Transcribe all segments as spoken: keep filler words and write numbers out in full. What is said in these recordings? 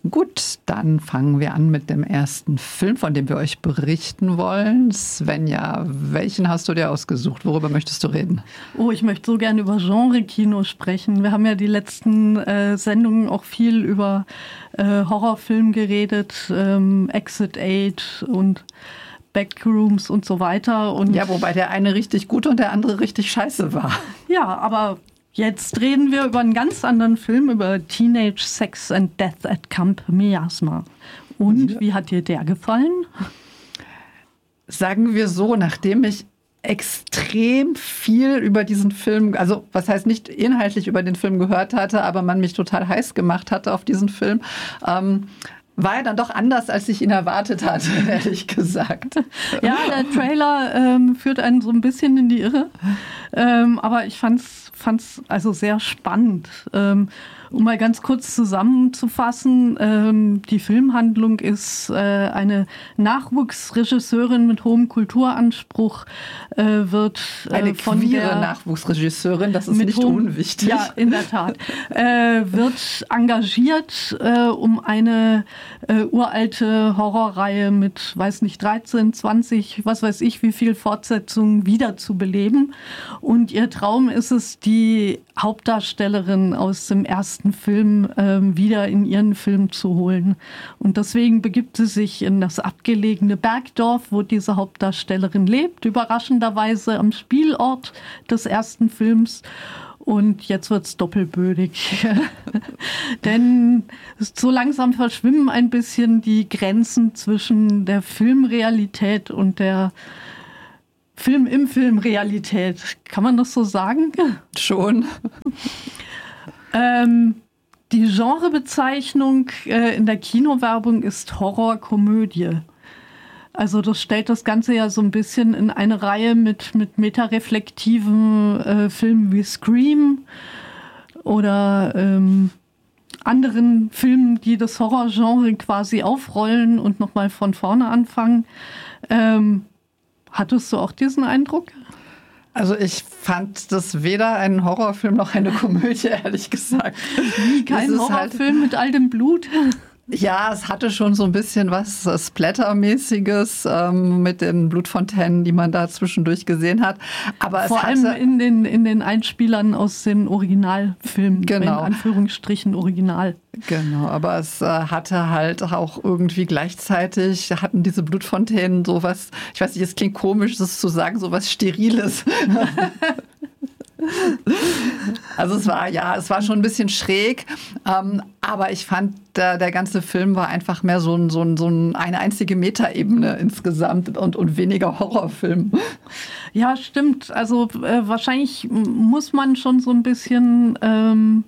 Gut, dann fangen wir an mit dem ersten Film, von dem wir euch berichten wollen. Svenja, welchen hast du dir ausgesucht? Worüber möchtest du reden? Oh, ich möchte so gerne über Genre-Kino sprechen. Wir haben ja die letzten äh, Sendungen auch viel über äh, Horrorfilm geredet, ähm, Exit acht und Backrooms und so weiter. Und ja, wobei der eine richtig gut und der andere richtig scheiße war. Ja, aber jetzt reden wir über einen ganz anderen Film, über Teenage Sex and Death at Camp Miasma. Und ja. Wie hat dir der gefallen? Sagen wir so, nachdem ich extrem viel über diesen Film, also was heißt nicht inhaltlich über den Film gehört hatte, aber man mich total heiß gemacht hatte auf diesen Film, ähm, war er dann doch anders, als ich ihn erwartet hatte, ehrlich gesagt. Ja, der Trailer ähm, führt einen so ein bisschen in die Irre. Ähm, aber ich fand's, fand's also sehr spannend. Ähm, um mal ganz kurz zusammenzufassen, ähm, die Filmhandlung ist äh, eine Nachwuchsregisseurin mit hohem Kulturanspruch, äh, wird äh, eine von queere der, Nachwuchsregisseurin, das ist nicht hohem, unwichtig. Ja, in der Tat. äh, wird engagiert, äh, um eine äh, uralte Horrorreihe mit, weiß nicht, dreizehn, zwanzig, was weiß ich, wie viel Fortsetzungen wiederzubeleben. Und ihr Traum ist es, die Hauptdarstellerin aus dem ersten Film ähm, wieder in ihren Film zu holen. Und deswegen begibt sie sich in das abgelegene Bergdorf, wo diese Hauptdarstellerin lebt, überraschenderweise am Spielort des ersten Films. Und jetzt wird's doppelbödig. Denn so langsam verschwimmen ein bisschen die Grenzen zwischen der Filmrealität und der Film im Film Realität. Kann man das so sagen? Schon. ähm, die Genrebezeichnung äh, in der Kinowerbung ist Horrorkomödie. Also das stellt das Ganze ja so ein bisschen in eine Reihe mit, mit metareflektiven äh, Filmen wie Scream oder ähm, anderen Filmen, die das Horrorgenre quasi aufrollen und nochmal von vorne anfangen. Ähm, Hattest du auch diesen Eindruck? Also ich fand das weder ein Horrorfilm noch eine Komödie, ehrlich gesagt. Wie, kein Horrorfilm halt mit all dem Blut? Ja, es hatte schon so ein bisschen was Splatter-mäßiges ähm, mit den Blutfontänen, die man da zwischendurch gesehen hat. Aber Vor es allem hatte, in den, in den Einspielern aus den Originalfilmen, genau. In Anführungsstrichen Original. Genau, aber es äh, hatte halt auch irgendwie gleichzeitig, hatten diese Blutfontänen sowas, ich weiß nicht, es klingt komisch, das zu sagen, sowas Steriles. Also es war, ja, es war schon ein bisschen schräg, ähm, aber ich fand, der, der ganze Film war einfach mehr so, ein, so, ein, so ein, eine einzige Metaebene insgesamt und, und weniger Horrorfilm. Ja, stimmt. Also äh, wahrscheinlich muss man schon so ein bisschen ähm,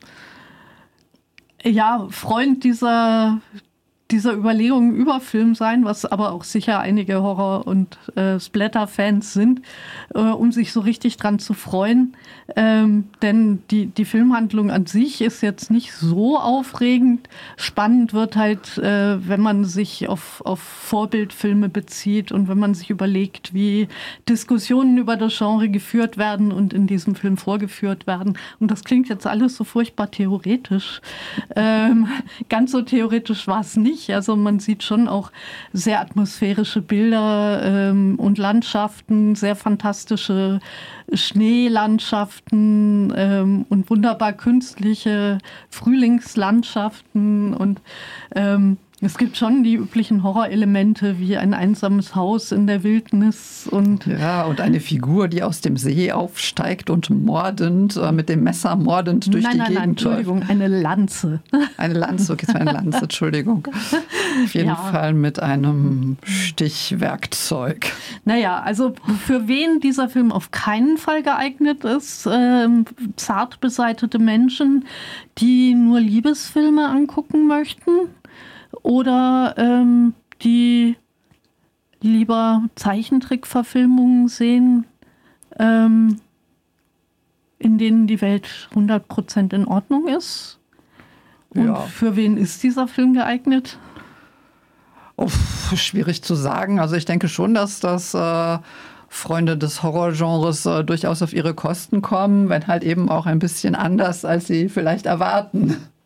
ja, Freund dieser dieser Überlegungen über Film sein, was aber auch sicher einige Horror- und äh, Splatter-Fans sind, äh, um sich so richtig dran zu freuen. Ähm, denn die, die Filmhandlung an sich ist jetzt nicht so aufregend. Spannend wird halt, äh, wenn man sich auf, auf Vorbildfilme bezieht und wenn man sich überlegt, wie Diskussionen über das Genre geführt werden und in diesem Film vorgeführt werden. Und das klingt jetzt alles so furchtbar theoretisch. Ähm, ganz so theoretisch war es nicht. Also man sieht schon auch sehr atmosphärische Bilder ähm, und Landschaften, sehr fantastische Schneelandschaften ähm, und wunderbar künstliche Frühlingslandschaften. Und ähm, es gibt schon die üblichen Horrorelemente wie ein einsames Haus in der Wildnis. Und ja, und eine Figur, die aus dem See aufsteigt und mordend, äh, mit dem Messer mordend durch nein, die nein, Gegend nein, Entschuldigung, läuft. eine Lanze. Eine Lanze, okay, es war eine Lanze, Entschuldigung. Auf jeden Ja. Fall mit einem Stichwerkzeug. Naja, also für wen dieser Film auf keinen Fall geeignet ist, ähm, zart beseitete Menschen, die nur Liebesfilme angucken möchten oder ähm, die lieber Zeichentrickverfilmungen sehen, ähm, in denen die Welt hundert Prozent in Ordnung ist. Und Ja. für wen ist dieser Film geeignet? Uff, schwierig zu sagen. Also ich denke schon, dass das äh, Freunde des Horrorgenres äh, durchaus auf ihre Kosten kommen, wenn halt eben auch ein bisschen anders, als sie vielleicht erwarten.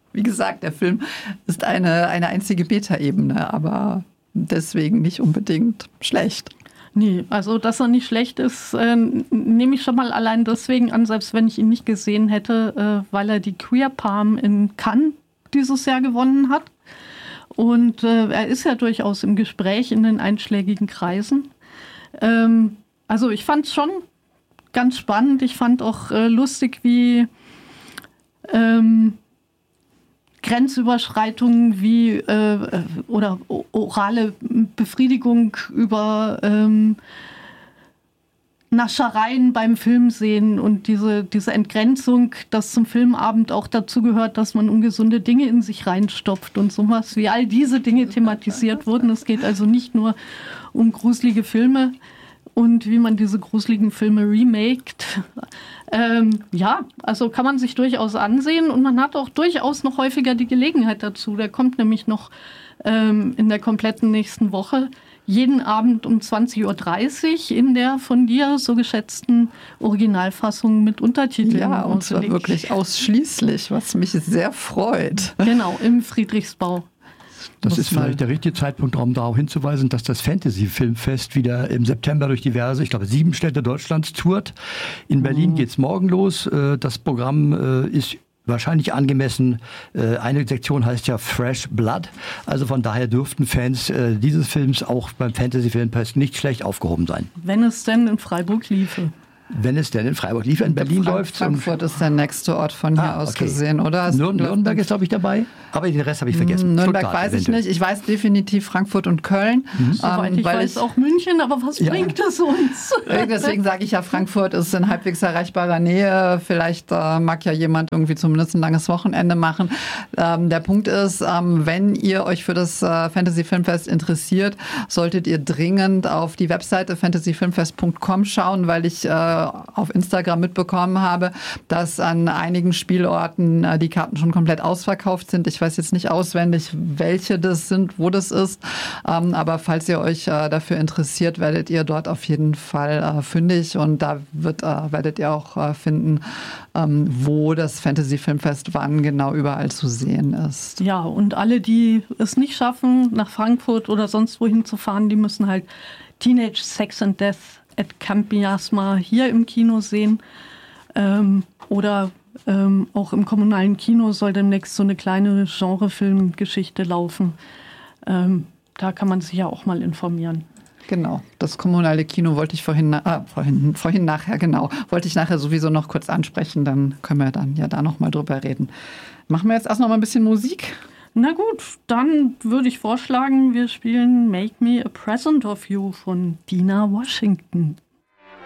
wie gesagt, der Film ist eine, eine einzige Beta-Ebene, aber deswegen nicht unbedingt schlecht. Nee, also dass er nicht schlecht ist, äh, nehme ich schon mal allein deswegen an, selbst wenn ich ihn nicht gesehen hätte, äh, weil er die Queer Palm in Cannes dieses Jahr gewonnen hat. Und äh, er ist ja durchaus im Gespräch in den einschlägigen Kreisen. Ähm, also ich fand es schon ganz spannend. Ich fand auch äh, lustig, wie ähm, Grenzüberschreitungen wie äh, oder orale Befriedigung über ähm, Naschereien beim Filmsehen und diese, diese Entgrenzung, dass zum Filmabend auch dazu gehört, dass man ungesunde Dinge in sich reinstopft und sowas, wie all diese Dinge thematisiert wurden. Es geht also nicht nur um gruselige Filme und wie man diese gruseligen Filme remaked. Ähm, ja, also kann man sich durchaus ansehen und man hat auch durchaus noch häufiger die Gelegenheit dazu. Der kommt nämlich noch ähm, in der kompletten nächsten Woche jeden Abend um zwanzig Uhr dreißig in der von dir so geschätzten Originalfassung mit Untertiteln. Ja, und zwar wirklich ausschließlich, was mich sehr freut. Genau, im Friedrichsbau. Das ist vielleicht der richtige Zeitpunkt, um darauf hinzuweisen, dass das Fantasy-Filmfest wieder im September durch diverse, ich glaube, sieben Städte Deutschlands tourt. In Berlin mhm. geht es morgen los. Das Programm ist wahrscheinlich angemessen. Eine Sektion heißt ja Fresh Blood. Also von daher dürften Fans dieses Films auch beim Fantasy-Filmfest nicht schlecht aufgehoben sein. Wenn es denn in Freiburg liefe. Wenn es denn in Freiburg lief, in Berlin Frank- läuft. Frankfurt ist der nächste Ort von hier ah, aus okay. gesehen, oder? Nur, Nürnberg ist, glaube ich, dabei. Aber den Rest habe ich vergessen. Nürnberg Stuttgart weiß eventuell. ich nicht. Ich weiß definitiv Frankfurt und Köln. Mhm. Soweit ähm, ich weil weiß ich, auch München, aber was ja. bringt es uns? Deswegen sage ich ja, Frankfurt ist in halbwegs erreichbarer Nähe. Vielleicht äh, mag ja jemand irgendwie zumindest ein langes Wochenende machen. Ähm, der Punkt ist, ähm, wenn ihr euch für das äh, Fantasy Filmfest interessiert, solltet ihr dringend auf die Webseite fantasy filmfest punkt com schauen, weil ich äh, auf Instagram mitbekommen habe, dass an einigen Spielorten äh, die Karten schon komplett ausverkauft sind. Ich weiß jetzt nicht auswendig, welche das sind, wo das ist. Ähm, aber falls ihr euch äh, dafür interessiert, werdet ihr dort auf jeden Fall äh, fündig. Und da wird, äh, werdet ihr auch äh, finden, ähm, wo das Fantasy Filmfest wann genau überall zu sehen ist. Ja, und alle, die es nicht schaffen, nach Frankfurt oder sonst wohin zu fahren, die müssen halt Teenage Sex and Death at Camp Miasma hier im Kino sehen. Ähm, oder ähm, auch im kommunalen Kino soll demnächst so eine kleine Genrefilmgeschichte laufen. Ähm, da kann man sich ja auch mal informieren. Genau, das kommunale Kino wollte ich vorhin, äh, vorhin, vorhin nachher, genau, wollte ich nachher sowieso noch kurz ansprechen, dann können wir dann ja da noch mal drüber reden. Machen wir jetzt erst noch mal ein bisschen Musik? Na gut, dann würde ich vorschlagen, wir spielen Make Me a Present of You von Dinah Washington.